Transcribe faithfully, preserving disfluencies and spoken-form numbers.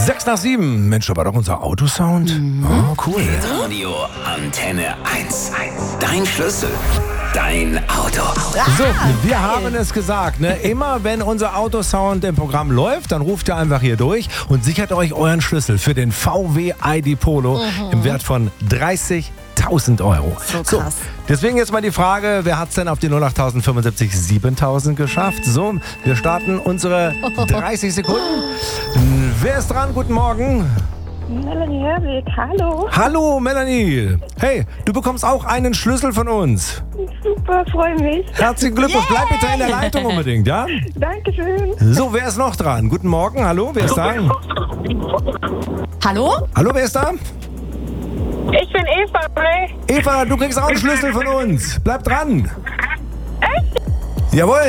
Sechs nach sieben. Mensch, aber doch unser Autosound. Mhm. Oh, cool. Radio Antenne eins. Dein Schlüssel. Dein Auto. So, wir haben es gesagt, ne? Immer wenn unser Autosound im Programm läuft, dann ruft ihr einfach hier durch und sichert euch euren Schlüssel für den V W I D Polo mhm. im Wert von dreißigtausend Euro. So krass. So, deswegen jetzt mal die Frage, wer hat es denn auf die null acht fünfundsiebzig siebentausend geschafft? So, wir starten unsere dreißig Sekunden. Wer ist dran? Guten Morgen. Melanie Herwig, hallo. Hallo Melanie. Hey, du bekommst auch einen Schlüssel von uns. Super, freue mich. Herzlichen Glückwunsch. Bleib bitte in der Leitung unbedingt, ja? Dankeschön. So, wer ist noch dran? Guten Morgen, hallo, wer ist da? Hallo? Hallo, wer ist da? Ich bin Eva. Hi. Eva, du kriegst auch einen Schlüssel von uns. Bleib dran. Echt? Jawohl.